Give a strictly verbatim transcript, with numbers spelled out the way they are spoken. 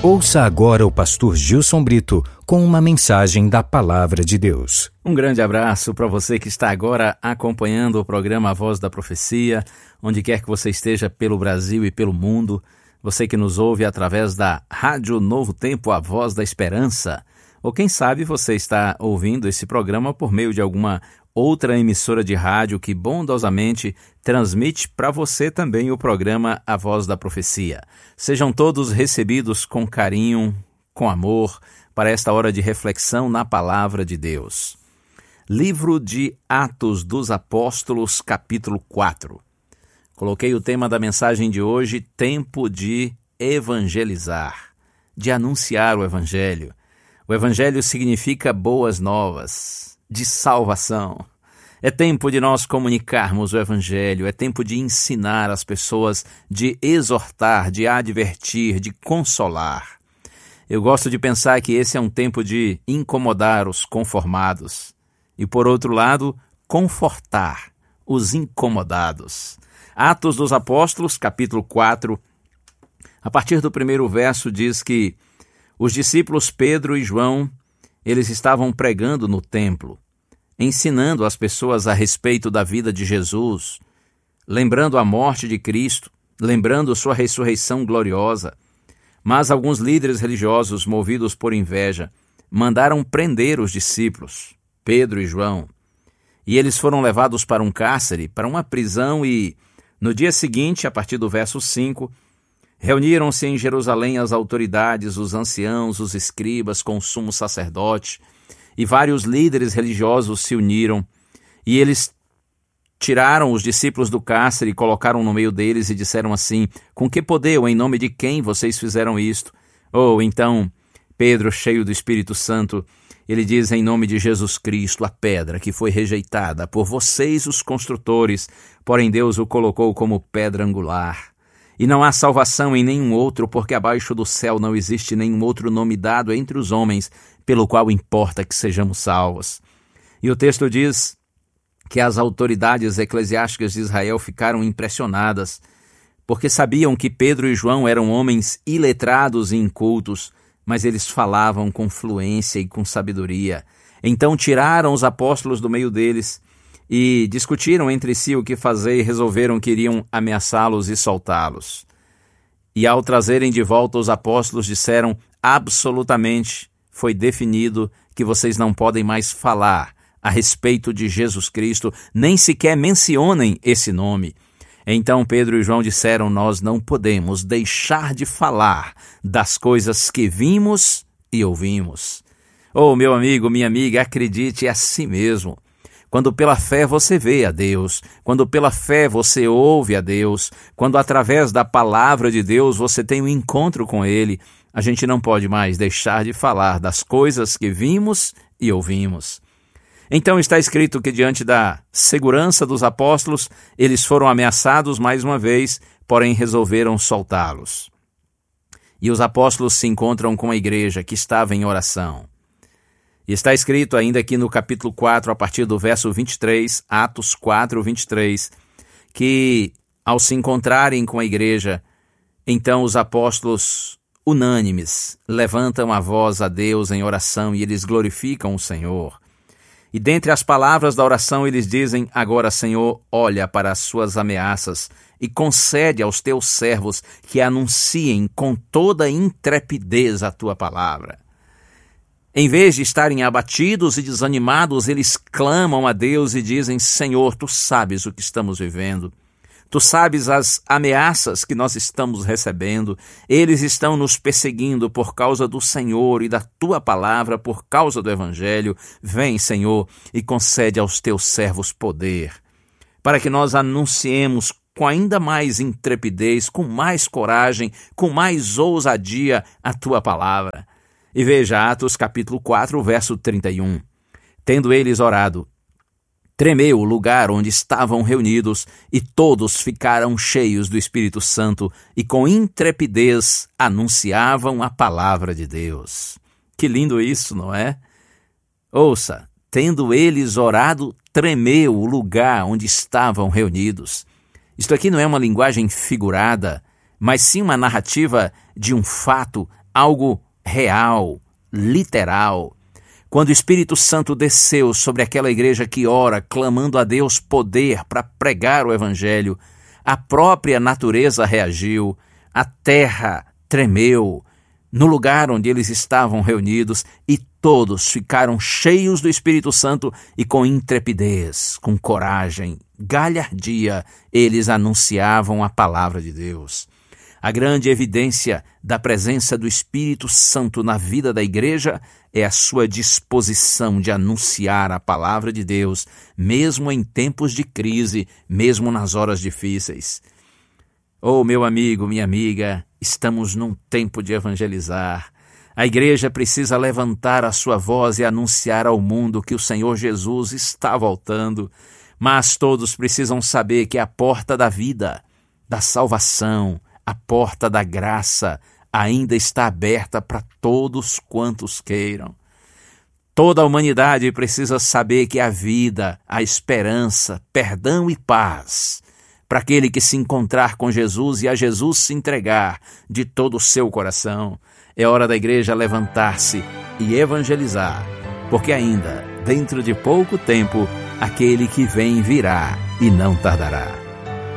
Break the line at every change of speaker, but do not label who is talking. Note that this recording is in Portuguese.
Ouça agora o pastor Gilson Brito com uma mensagem da Palavra de Deus.
Um grande abraço para você que está agora acompanhando o programa A Voz da Profecia, onde quer que você esteja pelo Brasil e pelo mundo, você que nos ouve através da Rádio Novo Tempo, A Voz da Esperança, ou quem sabe você está ouvindo esse programa por meio de alguma outra emissora de rádio que bondosamente transmite para você também o programa A Voz da Profecia. Sejam todos recebidos com carinho, com amor, para esta hora de reflexão na Palavra de Deus. Livro de Atos dos Apóstolos, capítulo quatro. Coloquei o tema da mensagem de hoje, tempo de evangelizar, de anunciar o Evangelho. O Evangelho significa boas novas, de salvação. É tempo de nós comunicarmos o Evangelho, é tempo de ensinar as pessoas, de exortar, de advertir, de consolar. Eu gosto de pensar que esse é um tempo de incomodar os conformados e, por outro lado, confortar os incomodados. Atos dos Apóstolos, capítulo quatro, a partir do primeiro verso diz que os discípulos Pedro e João, eles estavam pregando no templo, ensinando as pessoas a respeito da vida de Jesus, lembrando a morte de Cristo, lembrando sua ressurreição gloriosa. Mas alguns líderes religiosos, movidos por inveja, mandaram prender os discípulos, Pedro e João. E eles foram levados para um cárcere, para uma prisão e, no dia seguinte, a partir do verso cinco, reuniram-se em Jerusalém as autoridades, os anciãos, os escribas, com o sumo sacerdote, e vários líderes religiosos se uniram, e eles tiraram os discípulos do cárcere e colocaram no meio deles e disseram assim: com que poder ou em nome de quem vocês fizeram isto? Ou então, Pedro, cheio do Espírito Santo, ele diz: em nome de Jesus Cristo, a pedra que foi rejeitada por vocês os construtores, porém Deus o colocou como pedra angular. E não há salvação em nenhum outro, porque abaixo do céu não existe nenhum outro nome dado entre os homens, pelo qual importa que sejamos salvos. E o texto diz que as autoridades eclesiásticas de Israel ficaram impressionadas, porque sabiam que Pedro e João eram homens iletrados e incultos, mas eles falavam com fluência e com sabedoria. Então tiraram os apóstolos do meio deles e discutiram entre si o que fazer e resolveram que iriam ameaçá-los e soltá-los. E ao trazerem de volta os apóstolos, disseram: absolutamente foi definido que vocês não podem mais falar a respeito de Jesus Cristo, nem sequer mencionem esse nome. Então Pedro e João disseram: nós não podemos deixar de falar das coisas que vimos e ouvimos. Oh, meu amigo, minha amiga, acredite, é assim mesmo. Quando pela fé você vê a Deus, quando pela fé você ouve a Deus, quando através da palavra de Deus você tem um encontro com Ele, a gente não pode mais deixar de falar das coisas que vimos e ouvimos. Então está escrito que diante da segurança dos apóstolos, eles foram ameaçados mais uma vez, porém resolveram soltá-los. E os apóstolos se encontram com a igreja que estava em oração. E está escrito ainda aqui no capítulo quatro, a partir do verso vinte e três, Atos quatro, vinte e três, que ao se encontrarem com a igreja, então os apóstolos unânimes levantam a voz a Deus em oração e eles glorificam o Senhor. E dentre as palavras da oração eles dizem: agora, Senhor, olha para as suas ameaças e concede aos teus servos que anunciem com toda intrepidez a tua palavra. Em vez de estarem abatidos e desanimados, eles clamam a Deus e dizem: Senhor, tu sabes o que estamos vivendo. Tu sabes as ameaças que nós estamos recebendo. Eles estão nos perseguindo por causa do Senhor e da tua palavra, por causa do Evangelho. Vem, Senhor, e concede aos teus servos poder, para que nós anunciemos com ainda mais intrepidez, com mais coragem, com mais ousadia a tua palavra. E veja Atos capítulo quatro, verso trinta e um. Tendo eles orado, tremeu o lugar onde estavam reunidos, e todos ficaram cheios do Espírito Santo, e com intrepidez anunciavam a palavra de Deus. Que lindo isso, não é? Ouça, tendo eles orado, tremeu o lugar onde estavam reunidos. Isto aqui não é uma linguagem figurada, mas sim uma narrativa de um fato algo real, literal. Quando o Espírito Santo desceu sobre aquela igreja que ora, clamando a Deus poder para pregar o Evangelho, a própria natureza reagiu, a terra tremeu, no lugar onde eles estavam reunidos, e todos ficaram cheios do Espírito Santo e com intrepidez, com coragem, galhardia, eles anunciavam a palavra de Deus. A grande evidência da presença do Espírito Santo na vida da igreja é a sua disposição de anunciar a palavra de Deus, mesmo em tempos de crise, mesmo nas horas difíceis. Oh, meu amigo, minha amiga, estamos num tempo de evangelizar. A igreja precisa levantar a sua voz e anunciar ao mundo que o Senhor Jesus está voltando, mas todos precisam saber que a porta da vida, da salvação, a porta da graça ainda está aberta para todos quantos queiram. Toda a humanidade precisa saber que a vida, a esperança, perdão e paz, para aquele que se encontrar com Jesus e a Jesus se entregar de todo o seu coração. É hora da igreja levantar-se e evangelizar, porque ainda, dentro de pouco tempo, aquele que vem virá e não tardará.